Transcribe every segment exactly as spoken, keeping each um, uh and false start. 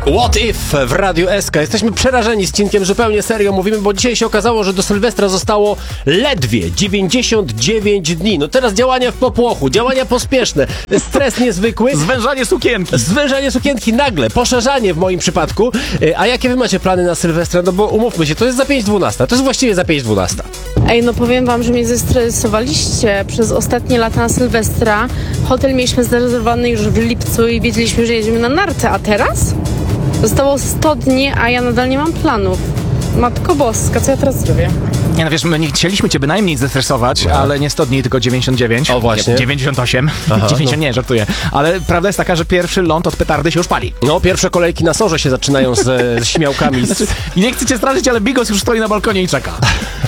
What If w Radiu S K. Jesteśmy przerażeni z Cinkiem, zupełnie serio mówimy, bo dzisiaj się okazało, że do Sylwestra zostało ledwie dziewięćdziesiąt dziewięć dni. No teraz działania w popłochu, działania pospieszne, stres niezwykły. Zwężanie sukienki. Zwężanie sukienki nagle, poszerzanie w moim przypadku. A jakie wy macie plany na Sylwestra? No bo umówmy się, to jest za pięć dwunasta, to jest właściwie za pięć dwunasta. Ej, no powiem wam, że mnie zestresowaliście przez ostatnie lata na Sylwestra. Hotel mieliśmy zarezerwowany już w lipcu i wiedzieliśmy, że jedziemy na narty, a teraz? Zostało sto dni, a ja nadal nie mam planów. Matko Boska, co ja teraz zrobię? Nie no wiesz, my nie chcieliśmy cię bynajmniej zestresować, no. ale nie sto dni, tylko dziewięćdziesiąt dziewięć. O właśnie. dziewięćdziesiąt osiem. Aha, dziewięćdziesiąt, no. Nie, żartuję. Ale prawda jest taka, że pierwszy ląd od petardy się już pali. No, pierwsze kolejki na sorze się zaczynają z, z śmiałkami. Z... Znaczy, i nie chcę cię straszyć, ale Bigos już stoi na balkonie i czeka.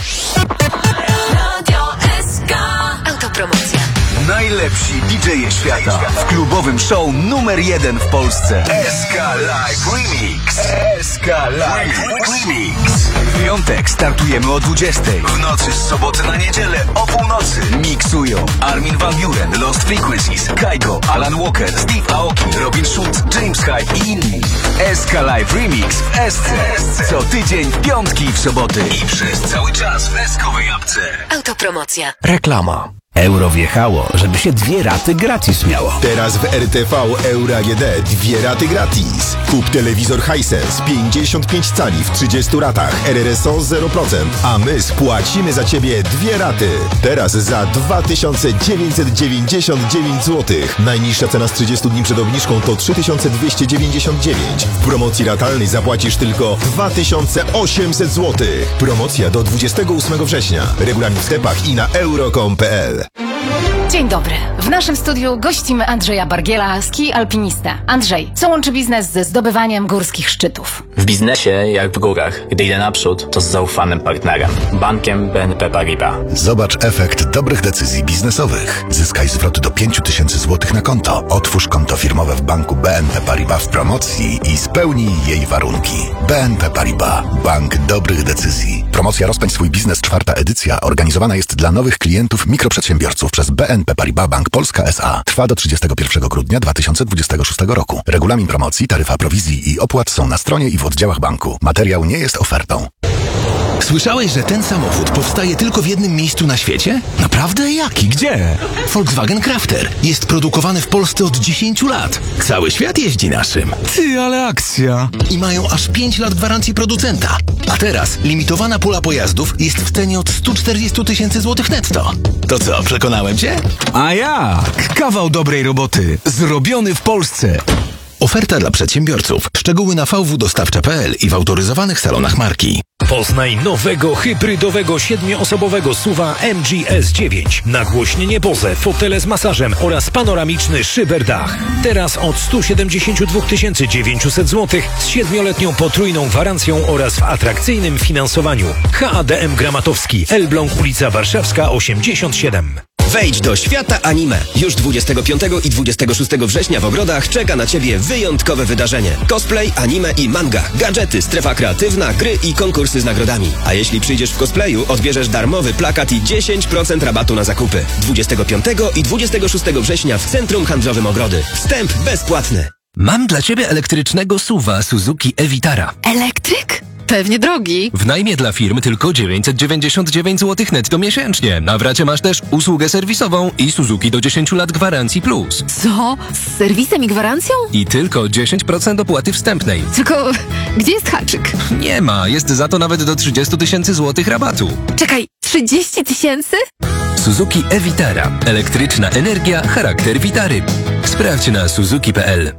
Autopromocja. Najlepsi D J-e świata w klubowym show numer jeden w Polsce. S K Live Remix. S K Live Remix. W piątek startujemy o dwudziestej. W nocy z soboty na niedzielę o północy. Miksują Armin van Buuren, Lost Frequencies, Kygo, Alan Walker, Steve Aoki, Robin Schulz, James Hype i inni. S K Live Remix w S C. Co tydzień w piątki i w soboty. I przez cały czas w eskowej apce. Autopromocja. Reklama. Euro wjechało, żeby się dwie raty gratis miało. Teraz w R T V Euro A G D dwie raty gratis. Kup telewizor Hisense pięćdziesiąt pięć cali w trzydziestu ratach, R R S O zero procent, a my spłacimy za Ciebie dwie raty. Teraz za dwa tysiące dziewięćset dziewięćdziesiąt dziewięć złotych. Najniższa cena z trzydziestu dni przed obniżką to trzy tysiące dwieście dziewięćdziesiąt dziewięć. W promocji ratalnej zapłacisz tylko dwa tysiące osiemset złotych. Promocja do dwudziestego ósmego września. Regulamin w sklepach i na euro kropka com kropka p l. Dzień dobry. W naszym studiu gościmy Andrzeja Bargiela, ski alpinista. Andrzej, co łączy biznes ze zdobywaniem górskich szczytów? W biznesie, jak w górach, gdy idę naprzód, to z zaufanym partnerem. Bankiem B N P Paribas. Zobacz efekt dobrych decyzji biznesowych. Zyskaj zwroty do pięć tysięcy złotych na konto. Otwórz konto firmowe w banku B N P Paribas w promocji i spełnij jej warunki. B N P Paribas. Bank dobrych decyzji. Promocja Rozpędź swój biznes, czwarta edycja, organizowana jest dla nowych klientów mikroprzedsiębiorców przez B N P Paribas Bank Polska S A. Trwa do trzydziestego pierwszego grudnia dwa tysiące dwudziestego szóstego roku. Regulamin promocji, taryfa prowizji i opłat są na stronie i w oddziałach banku. Materiał nie jest ofertą. Słyszałeś, że ten samochód powstaje tylko w jednym miejscu na świecie? Naprawdę? Jaki? Gdzie? Volkswagen Crafter. Jest produkowany w Polsce od dziesięciu lat. Cały świat jeździ naszym. Ty, ale akcja. I mają aż pięć lat gwarancji producenta. A teraz limitowana pula pojazdów jest w cenie od stu czterdziestu tysięcy złotych netto. To co, przekonałem cię? A jak? Kawał dobrej roboty. Zrobiony w Polsce. Oferta dla przedsiębiorców. Szczegóły na v w dostawcza kropka p l i w autoryzowanych salonach marki. Poznaj nowego, hybrydowego, siedmioosobowego suwa M G S dziewięć. Nagłośnienie Bose, fotele z masażem oraz panoramiczny szyberdach. Teraz od stu siedemdziesięciu dwóch tysięcy dziewięciuset złotych z siedmioletnią potrójną gwarancją oraz w atrakcyjnym finansowaniu. H A D M Gramatowski, Elbląg, ulica Warszawska osiemdziesiąt siedem. Wejdź do świata anime. Już dwudziestego piątego i dwudziestego szóstego września w Ogrodach czeka na Ciebie wyjątkowe wydarzenie. Cosplay, anime i manga, gadżety, strefa kreatywna, gry i konkursy z nagrodami. A jeśli przyjdziesz w cosplayu, odbierzesz darmowy plakat i dziesięć procent rabatu na zakupy. dwudziestego piątego i dwudziestego szóstego września w Centrum Handlowym Ogrody. Wstęp bezpłatny. Mam dla Ciebie elektrycznego suwa Suzuki e-Vitara. Elektryk? Pewnie drogi. W najmie dla firm tylko dziewięćset dziewięćdziesiąt dziewięć złotych netto miesięcznie. Na w racie masz też usługę serwisową i Suzuki do dziesięciu lat gwarancji plus. Co? Z serwisem i gwarancją? I tylko dziesięć procent opłaty wstępnej. Tylko gdzie jest haczyk? Nie ma. Jest za to nawet do trzydziestu tysięcy złotych rabatu. Czekaj, trzydzieści tysięcy? Suzuki e-Vitara. Elektryczna energia, charakter Vitary. Sprawdź na suzuki kropka p l.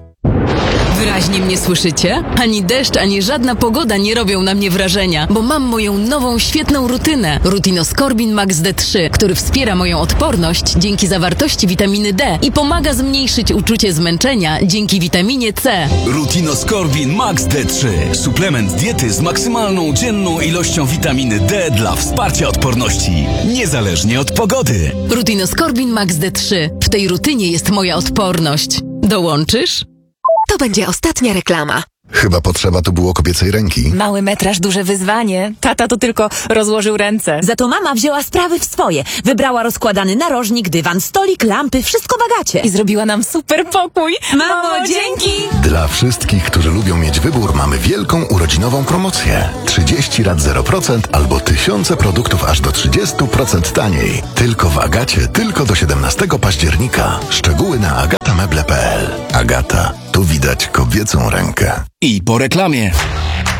Wyraźnie mnie słyszycie? Ani deszcz, ani żadna pogoda nie robią na mnie wrażenia, bo mam moją nową, świetną rutynę. Rutinoskorbin Max D trzy, który wspiera moją odporność dzięki zawartości witaminy D i pomaga zmniejszyć uczucie zmęczenia dzięki witaminie C. Rutinoskorbin Max D trzy. Suplement diety z maksymalną dzienną ilością witaminy D dla wsparcia odporności, niezależnie od pogody. Rutinoskorbin Max D trzy. W tej rutynie jest moja odporność. Dołączysz? To będzie ostatnia reklama. Chyba potrzeba tu było kobiecej ręki. Mały metraż, duże wyzwanie. Tata to tylko rozłożył ręce. Za to mama wzięła sprawy w swoje. Wybrała rozkładany narożnik, dywan, stolik, lampy, wszystko w Agacie. I zrobiła nam super pokój. Mamo, dzięki! Dla wszystkich, którzy lubią mieć wybór, mamy wielką urodzinową promocję. trzydzieści rat zero procent albo tysiące produktów aż do trzydzieści procent taniej. Tylko w Agacie, tylko do siedemnastego października. Szczegóły na agatameble kropka p l. Agata, tu widać kobiecą rękę. I po reklamie.